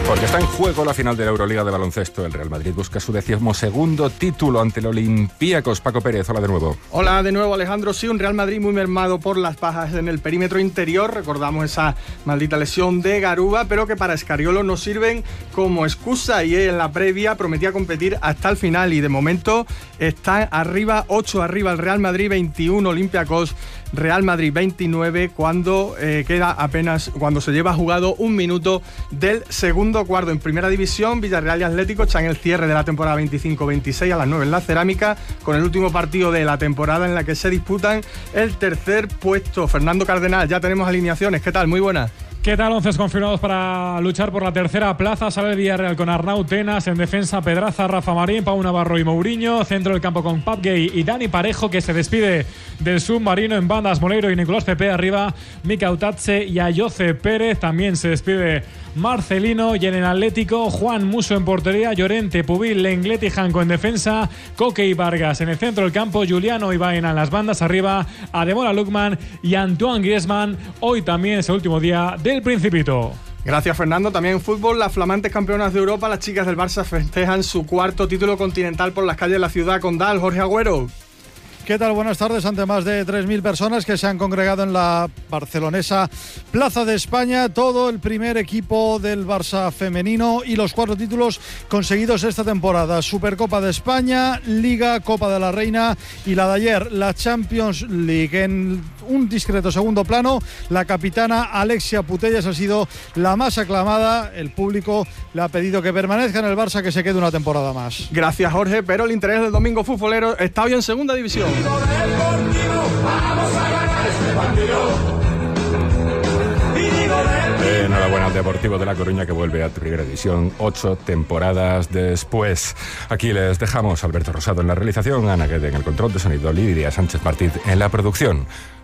Porque está en juego la final de la Euroliga de baloncesto. El Real Madrid busca su 12º título ante el Olympiacos. Paco Pérez, hola de nuevo. Hola de nuevo, Alejandro. Sí, un Real Madrid muy mermado por las bajas en el perímetro interior. Recordamos esa maldita lesión de Garuba, pero que para Scariolo no sirven como excusa, y en la previa prometía competir hasta el final, y de momento está arriba, 8 arriba el Real Madrid, 21 Olympiacos, Real Madrid 29, cuando cuando se lleva jugado un minuto del segundo cuarto. En primera división, Villarreal y Atlético están en el cierre de la temporada 25-26 a las 9 en la Cerámica, con el último partido de la temporada en la que se disputan el tercer puesto. Fernando Cardenal, ya tenemos alineaciones. ¿Qué tal? Muy buenas. ¿Qué tal? 11 confirmados para luchar por la tercera plaza. Sale el Villarreal con Arnau Tenas, en defensa Pedraza, Rafa Marín, Pau Navarro y Mourinho. Centro del campo con Pap Gay y Dani Parejo, que se despide del submarino. En bandas, Moleiro y Nicolás Pepe. Arriba, Mika Utatze y Ayoce Pérez. También se despide Marcelino. Y en el Atlético, Juan Musso en portería, Llorente, Pubil, Lenglet y Janco en defensa, Coque y Vargas en el centro del campo, Juliano y Baena en las bandas. Arriba, Ademola Lookman y Antoine Griezmann. Hoy también es el último día del Principito. Gracias, Fernando. También en fútbol, las flamantes campeonas de Europa, las chicas del Barça, festejan su cuarto título continental por las calles de la ciudad condal. Jorge Agüero. ¿Qué tal? Buenas tardes. Ante más de 3.000 personas que se han congregado en la barcelonesa Plaza de España, todo el primer equipo del Barça femenino y los 4 títulos conseguidos esta temporada: Supercopa de España, Liga, Copa de la Reina y la de ayer, la Champions League. En un discreto segundo plano, la capitana Alexia Putellas ha sido la más aclamada. El público le ha pedido que permanezca en el Barça, que se quede una temporada más. Gracias, Jorge, pero el interés del domingo futbolero está hoy en segunda división. Vamos a ganar este partido. Enhorabuena al Deportivo de La Coruña, que vuelve a primera división 8 temporadas después. Aquí les dejamos. Alberto Rosado en la realización, Ana Guede en el control de sonido, Lidia Sánchez Martí en la producción.